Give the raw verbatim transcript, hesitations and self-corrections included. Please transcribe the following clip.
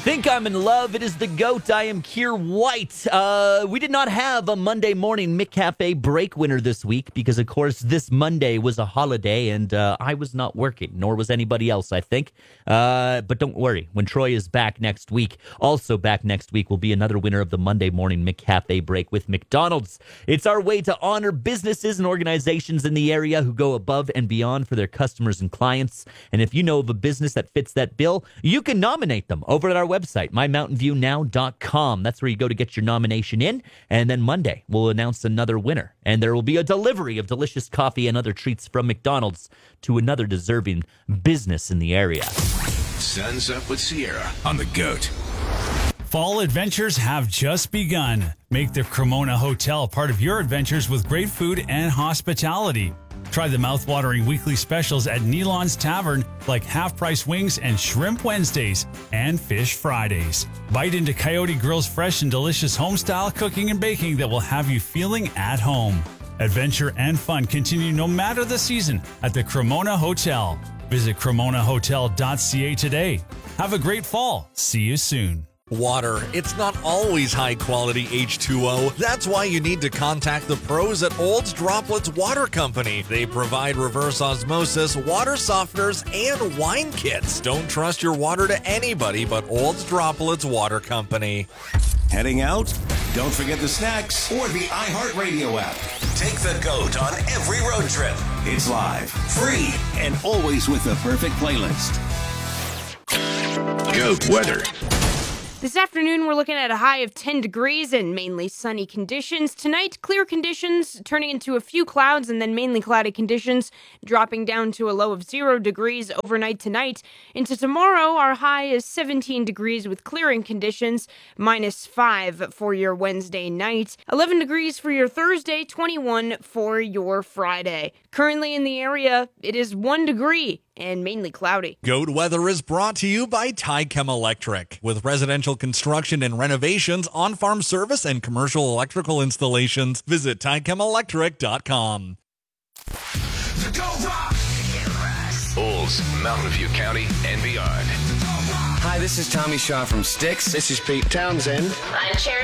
Think I'm in love. It is the GOAT. I am Keir White. Uh, we did not have a Monday morning McCafe break winner this week because, of course, this Monday was a holiday and uh, I was not working, nor was anybody else, I think. Uh, but don't worry. When Troy is back next week, also back next week will be another winner of the Monday morning McCafe break with McDonald's. It's our way to honor businesses and organizations in the area who go above and beyond for their customers and clients. And if you know of a business that fits that bill, you can nominate them over at our website, my mountain view now dot com. That's where you go to get your nomination in. And then Monday, we'll announce another winner. And there will be a delivery of delicious coffee and other treats from McDonald's to another deserving business in the area. Sun's Up with Sierra on the GOAT. Fall adventures have just begun. Make the Cremona Hotel part of your adventures with great food and hospitality. Try the mouth-watering weekly specials at Nealon's Tavern, like half-price wings and shrimp Wednesdays and fish Fridays. Bite into Coyote Grill's fresh and delicious home-style cooking and baking that will have you feeling at home. Adventure and fun continue no matter the season at the Cremona Hotel. Visit cremona hotel dot c a today. Have a great fall. See you soon. Water. It's not always high-quality H two O. That's why you need to contact the pros at Olds Droplets Water Company. They provide reverse osmosis, water softeners, and wine kits. Don't trust your water to anybody but Olds Droplets Water Company. Heading out? Don't forget the snacks or the iHeartRadio app. Take the GOAT on every road trip. It's live, free, and always with the perfect playlist. GOAT weather. This afternoon, we're looking at a high of ten degrees and mainly sunny conditions. Tonight, clear conditions turning into a few clouds and then mainly cloudy conditions, dropping down to a low of zero degrees overnight tonight. Into tomorrow, our high is seventeen degrees with clearing conditions, minus five for your Wednesday night, eleven degrees for your Thursday, twenty-one for your Friday. Currently in the area, it is one degree and mainly cloudy. GOAT weather is brought to you by Tychem Electric. With residential construction and renovations, on-farm service, and commercial electrical installations, visit tychem electric dot com. The GOAT Rock! Olds, Mountain View County, and beyond. Hi, this is Tommy Shaw from Styx. This is Pete Townsend. I'm Sharon